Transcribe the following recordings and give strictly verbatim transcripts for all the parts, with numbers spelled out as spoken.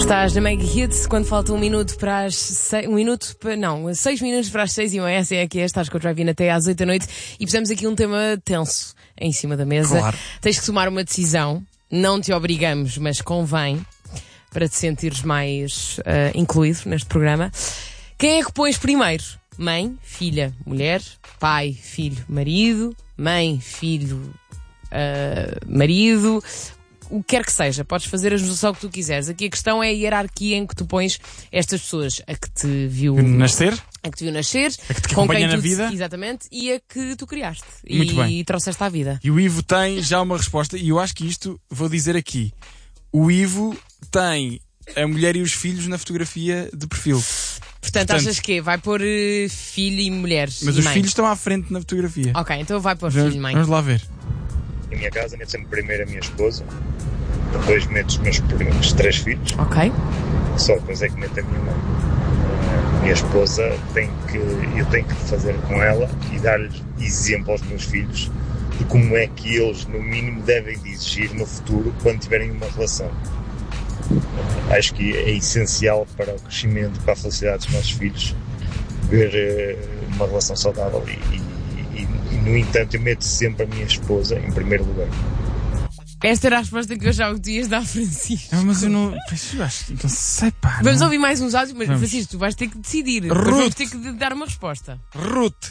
Estás na Mega Hits quando falta um minuto para as seis, um minuto, para, não, seis minutos para as seis e uma, essa é aqui, estás com o Drive-In até às oito da noite e precisamos aqui um tema tenso em cima da mesa. Claro. Tens que tomar uma decisão, não te obrigamos, mas convém, para te sentires mais uh, incluído neste programa. Quem é que pões primeiro? Mãe, filha, mulher, pai, filho, marido, mãe, filho, uh, marido... O que quer que seja, podes fazer a junção que tu quiseres. Aqui a questão é a hierarquia em que tu pões estas pessoas. A que te viu nascer, a que te viu nascer, a que te com acompanha quem na tu, vida, exatamente, e a que tu criaste Muito e, bem. e trouxeste à vida. E o Ivo tem já uma resposta, e eu acho que isto, vou dizer aqui, o Ivo tem a mulher e os filhos na fotografia de perfil. Portanto, Portanto achas que vai pôr uh, filho e mulher Mas e os mãe? filhos estão à frente na fotografia. Ok, então vai pôr vamos, filho e mãe. Vamos lá ver. Em minha casa meto sempre primeiro a minha esposa, depois meto os meus primeiros três filhos, Ok. só depois é que meto a minha mãe. A minha esposa tem que, eu tenho que fazer com ela e dar-lhes exemplo aos meus filhos de como é que eles, no mínimo, devem de exigir no futuro quando tiverem uma relação. Acho que é essencial para o crescimento, para a felicidade dos nossos filhos, ver uma relação saudável e, e, e no entanto, eu meto sempre a minha esposa em primeiro lugar. Esta era a resposta que eu já te ias dar a Francisco. Não, mas eu não. Eu acho que não sei, pá. Vamos não. ouvir mais uns áudios, mas Vamos. Francisco, tu vais ter que decidir. Ruth. Vamos ter que dar uma resposta. Ruth.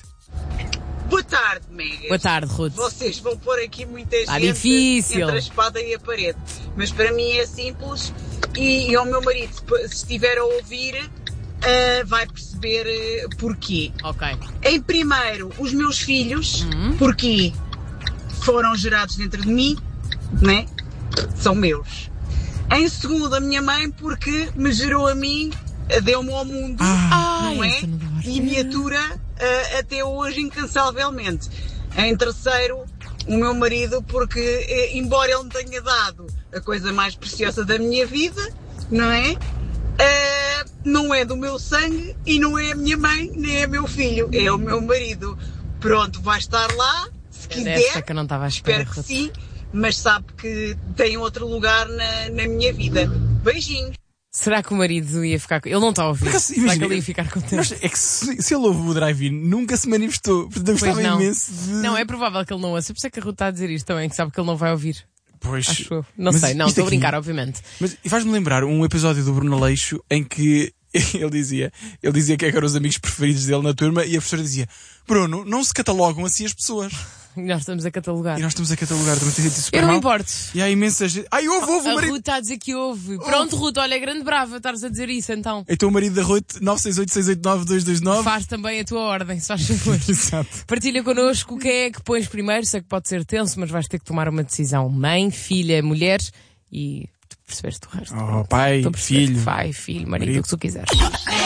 Boa tarde, megas. Boa tarde, Ruth. Vocês vão pôr aqui muita gente Tá difícil. entre a espada e a parede. Mas para mim é simples e, e ao meu marido, se estiver a ouvir, uh, vai perceber uh, porquê. Ok. Em primeiro, os meus filhos, Uhum. porque foram gerados dentro de mim, né? São meus. Em segundo, a minha mãe, porque me gerou a mim, deu-me ao mundo, Ah, não é? essa não dava a E me atura uh, até hoje incansavelmente. Em terceiro, o meu marido, porque eh, embora ele me tenha dado a coisa mais preciosa da minha vida, não é? Uh, não é do meu sangue e não é a minha mãe, nem é meu filho, é o meu marido. Pronto, vai estar lá, se quiser. Esta que eu não estava à espera, Espero que Ruth. sim, mas sabe que tem outro lugar na, na minha vida. Beijinhos. Será que o marido ia ficar... Ele não está a ouvir. Porque, Será imagina, que ele ia ficar contente? Mas é que se, se ele ouve o Drive-In, nunca se manifestou. Portanto, eu Pois gostava não. imenso de. Não, é provável que ele não ouça. Por isso é que a Ruth está a dizer isto também, que sabe que ele não vai ouvir. Pois. Acho eu. Não Mas sei, não, isto estou a aqui- brincar, obviamente. Mas e faz-me lembrar um episódio do Bruno Aleixo em que ele dizia, ele dizia que eram os amigos preferidos dele na turma e a professora dizia: Bruno, não se catalogam assim as pessoas. E nós estamos a catalogar. E nós estamos a catalogar, também tem sentido super Eu não me mal. importo. E há imensa gente. Ai, ouve, ouve o A marido. Ruth está a dizer que ouve. Pronto, Ruth, olha, é grande brava estares a dizer isso, então. Então o marido da Ruth, nove seis oito, seis oito nove, dois dois nove. Faz também a tua ordem, só favor. Exato. Partilha connosco quem é que pões primeiro. Sei que pode ser tenso, mas vais ter que tomar uma decisão. Mãe, filha, mulher e tu percebeste o resto. Oh, pai, Tu percebeste. filho. Pai, filho, marido, marido. o que tu quiseres.